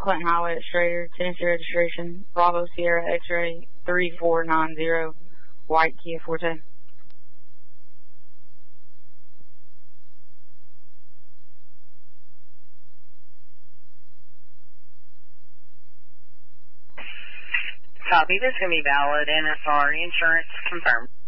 Clinton Highway at Schrader, Tennessee registration, Bravo Sierra X-ray 3490, white Kia Forte. Copy, this is going to be valid. NSR insurance confirmed.